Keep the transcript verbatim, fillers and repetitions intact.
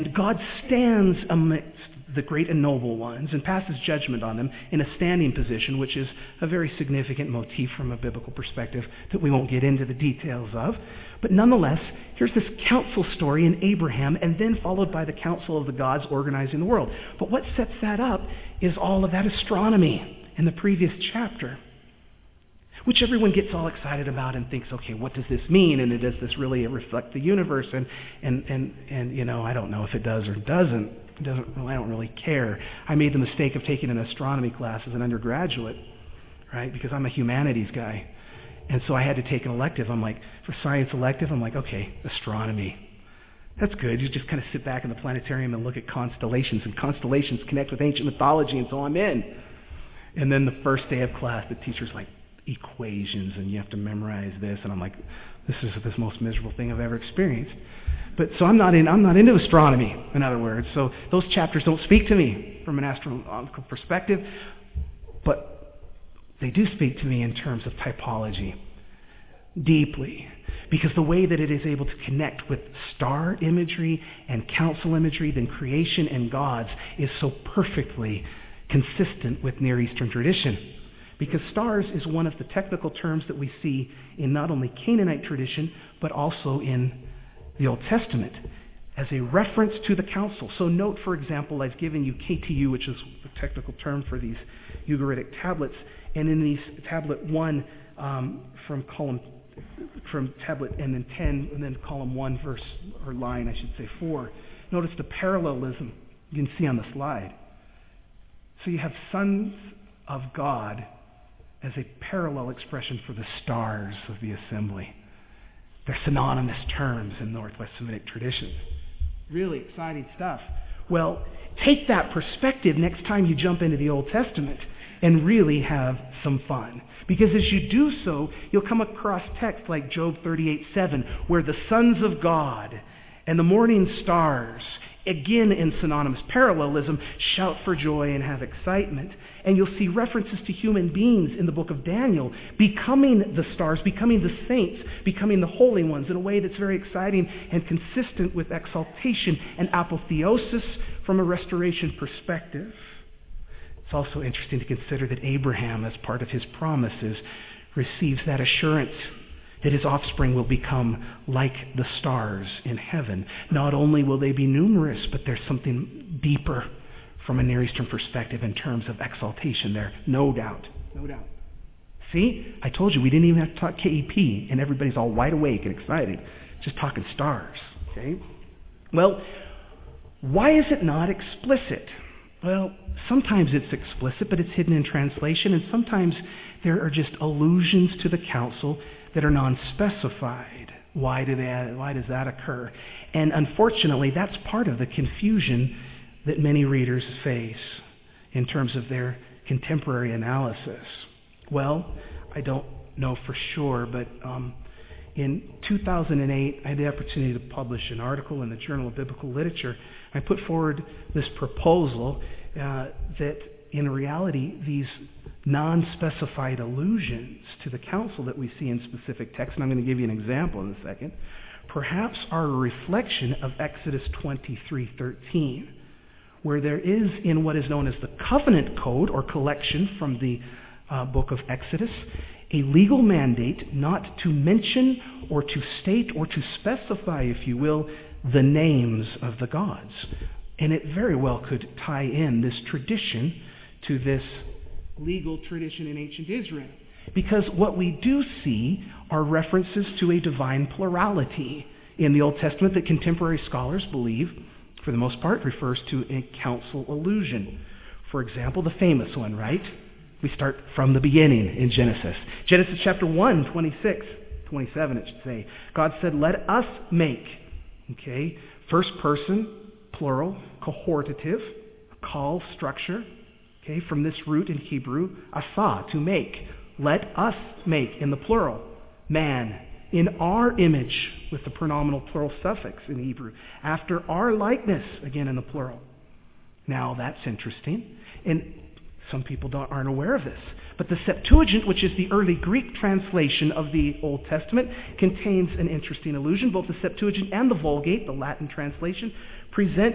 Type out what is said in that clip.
God stands amidst the great and noble ones and passes judgment on them in a standing position, which is a very significant motif from a biblical perspective that we won't get into the details of. But nonetheless, here's this council story in Abraham, and then followed by the council of the gods organizing the world. But what sets that up is all of that astronomy in the previous chapter, which everyone gets all excited about and thinks, okay, what does this mean? And does this really reflect the universe? And, and, and, and you know, I don't know if it does or doesn't. It doesn't. Well, I don't really care. I made the mistake of taking an astronomy class as an undergraduate, right? Because I'm a humanities guy. And so I had to take an elective. I'm like, for science elective, I'm like, okay, astronomy. That's good. You just kind of sit back in the planetarium and look at constellations. And constellations connect with ancient mythology, and so I'm in. And then the first day of class, the teacher's like, equations, and you have to memorize this, and I'm like, this is the most miserable thing I've ever experienced. But so I'm not in I'm not into astronomy, in other words. So those chapters don't speak to me from an astronomical perspective, but they do speak to me in terms of typology deeply, because the way that it is able to connect with star imagery and council imagery, then creation and gods, is so perfectly consistent with Near Eastern tradition. Because stars is one of the technical terms that we see in not only Canaanite tradition, but also in the Old Testament as a reference to the council. So note, for example, I've given you K T U, which is the technical term for these Ugaritic tablets. And in these tablet one, um, from column, from tablet and then ten, and then column one, verse, or line, I should say, four. Notice the parallelism you can see on the slide. So you have sons of God as a parallel expression for the stars of the assembly. They're synonymous terms in Northwest Semitic traditions. Really exciting stuff. Well, take that perspective next time you jump into the Old Testament and really have some fun. Because as you do so, you'll come across texts like Job thirty-eight seven, where the sons of God and the morning stars, again in synonymous parallelism, shout for joy and have excitement. And you'll see references to human beings in the book of Daniel becoming the stars, becoming the saints, becoming the holy ones in a way that's very exciting and consistent with exaltation and apotheosis from a restoration perspective. It's also interesting to consider that Abraham, as part of his promises, receives that assurance that his offspring will become like the stars in heaven. Not only will they be numerous, but there's something deeper from a Near Eastern perspective in terms of exaltation there. No doubt. No doubt. See? I told you we didn't even have to talk K E P, and everybody's all wide awake and excited. Just talking stars. Okay? Well, why is it not explicit? Well, sometimes it's explicit, but it's hidden in translation, and sometimes there are just allusions to the council that are non-specified. Why do they, why does that occur? And unfortunately, that's part of the confusion that many readers face in terms of their contemporary analysis. Well, I don't know for sure, but um, in two thousand eight, I had the opportunity to publish an article in the Journal of Biblical Literature. I put forward this proposal uh, that in reality, these non-specified allusions to the council that we see in specific texts, and I'm going to give you an example in a second, perhaps are a reflection of Exodus twenty-three thirteen, where there is in what is known as the covenant code or collection from the uh, book of Exodus, a legal mandate not to mention or to state or to specify, if you will, the names of the gods. And it very well could tie in this tradition to this legal tradition in ancient Israel. Because what we do see are references to a divine plurality in the Old Testament that contemporary scholars believe, for the most part, refers to a council allusion. For example, the famous one, right? We start from the beginning in Genesis. Genesis chapter one, twenty-six, twenty-seven it should say. God said, let us make. Okay, first person, plural, cohortative, call structure. Okay, from this root in Hebrew, asa, to make. Let us make, in the plural, man, in our image, with the pronominal plural suffix in Hebrew, after our likeness, again in the plural. Now that's interesting, and some people don't, aren't aware of this. But the Septuagint, which is the early Greek translation of the Old Testament, contains an interesting allusion. Both the Septuagint and the Vulgate, the Latin translation, present